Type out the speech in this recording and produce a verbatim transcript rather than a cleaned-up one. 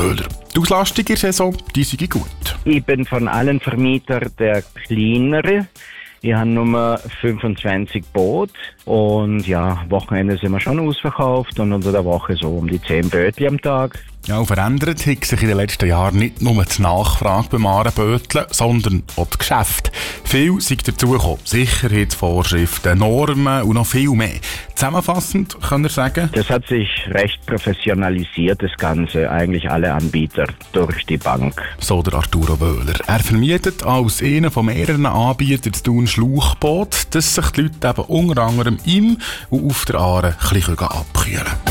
Wöhler. Die Auslastung in der Saison, die sei gut. Ich bin von allen Vermietern der kleinere. Ich habe nur fünfundzwanzig Boote und ja, Wochenende sind wir schon ausverkauft und unter der Woche so um die zehn Bötchen am Tag. Ja, verändert hat sich in den letzten Jahren nicht nur die Nachfrage beim Arenböteln, sondern auch das Geschäft. Viel sind dazugekommen. Sicherheitsvorschriften, Normen und noch viel mehr. Zusammenfassend kann er sagen: Das hat sich recht professionalisiert, das Ganze. Eigentlich alle Anbieter durch die Bank. So der Arturo Wöhler. Er vermietet als einer von mehreren Anbietern das Thun Schlauchboot, dass sich die Leute eben unter anderem im und auf der Aare ein bisschen abkühlen können.